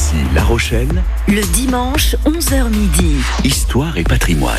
Ici La Rochelle, le dimanche 11h midi. Histoire et patrimoine.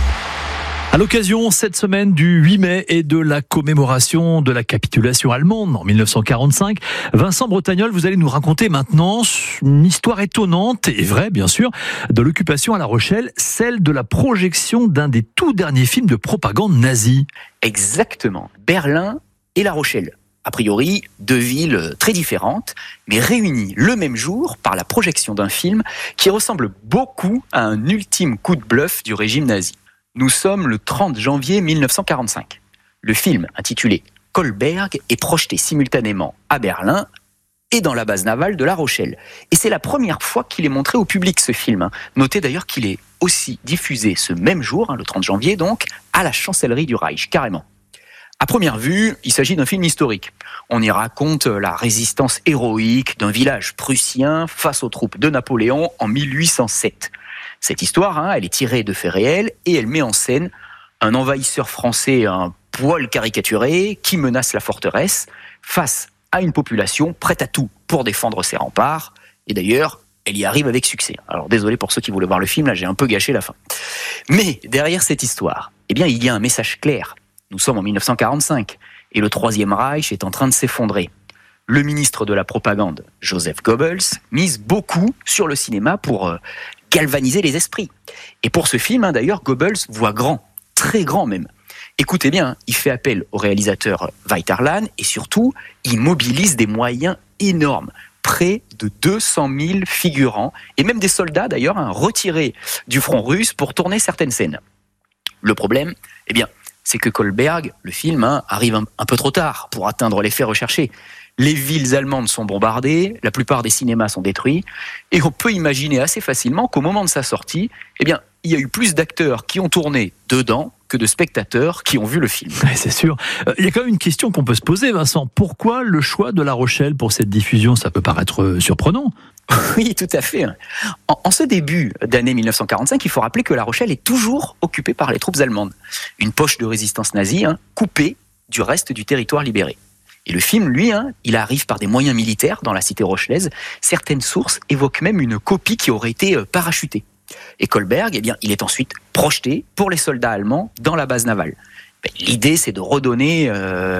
À l'occasion cette semaine du 8 mai et de la commémoration de la capitulation allemande en 1945, Vincent Bretagnol, vous allez nous raconter maintenant une histoire étonnante et vraie bien sûr de l'occupation à La Rochelle, celle de la projection d'un des tout derniers films de propagande nazie. Exactement, Berlin et La Rochelle. A priori, deux villes très différentes, mais réunies le même jour par la projection d'un film qui ressemble beaucoup à un ultime coup de bluff du régime nazi. Nous sommes le 30 janvier 1945. Le film, intitulé Kolberg, est projeté simultanément à Berlin et dans la base navale de La Rochelle. Et c'est la première fois qu'il est montré au public, ce film. Notez d'ailleurs qu'il est aussi diffusé ce même jour, le 30 janvier donc, à la chancellerie du Reich, carrément. À première vue, il s'agit d'un film historique. On y raconte la résistance héroïque d'un village prussien face aux troupes de Napoléon en 1807. Cette histoire, elle est tirée de faits réels et elle met en scène un envahisseur français un poil caricaturé qui menace la forteresse face à une population prête à tout pour défendre ses remparts. Et d'ailleurs, elle y arrive avec succès. Alors désolé pour ceux qui voulaient voir le film, là j'ai un peu gâché la fin. Mais derrière cette histoire, il y a un message clair. Nous sommes en 1945 et le Troisième Reich est en train de s'effondrer. Le ministre de la propagande, Joseph Goebbels, mise beaucoup sur le cinéma pour galvaniser les esprits. Et pour ce film, d'ailleurs, Goebbels voit grand, très grand même. Écoutez bien, il fait appel au réalisateur Weiterland et surtout, il mobilise des moyens énormes. Près de 200 000 figurants et même des soldats d'ailleurs retirés du front russe pour tourner certaines scènes. Le problème, c'est que Kolberg, le film, arrive un peu trop tard pour atteindre l'effet recherché. Les villes allemandes sont bombardées, la plupart des cinémas sont détruits, et on peut imaginer assez facilement qu'au moment de sa sortie, il y a eu plus d'acteurs qui ont tourné dedans que de spectateurs qui ont vu le film. Ouais, c'est sûr. Il y a quand même une question qu'on peut se poser, Vincent. Pourquoi le choix de La Rochelle pour cette diffusion ? Ça peut paraître surprenant. Oui, tout à fait. En ce début d'année 1945, il faut rappeler que La Rochelle est toujours occupée par les troupes allemandes. Une poche de résistance nazie coupée du reste du territoire libéré. Et le film, lui, il arrive par des moyens militaires dans la cité rochelaise. Certaines sources évoquent même une copie qui aurait été parachutée. Et Kolberg, il est ensuite projeté pour les soldats allemands dans la base navale. L'idée, c'est de redonner,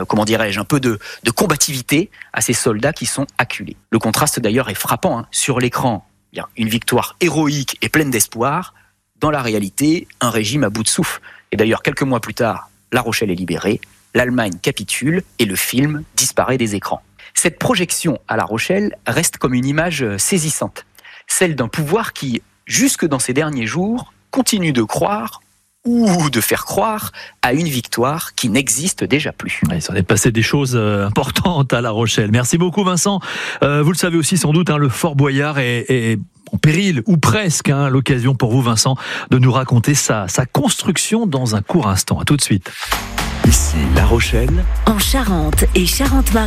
un peu de combativité à ces soldats qui sont acculés. Le contraste, d'ailleurs, est frappant. Sur l'écran, une victoire héroïque et pleine d'espoir. Dans la réalité, un régime à bout de souffle. Et d'ailleurs, quelques mois plus tard, La Rochelle est libérée, l'Allemagne capitule et le film disparaît des écrans. Cette projection à La Rochelle reste comme une image saisissante. Celle d'un pouvoir qui, jusque dans ces derniers jours, continue de croire ou de faire croire à une victoire qui n'existe déjà plus. Il s'en est passé des choses importantes à La Rochelle. Merci beaucoup Vincent. Vous le savez aussi sans doute, le Fort Boyard est en péril, ou presque. L'occasion pour vous Vincent de nous raconter sa construction dans un court instant. À tout de suite. Ici La Rochelle, En Charente et Charente-Maritime.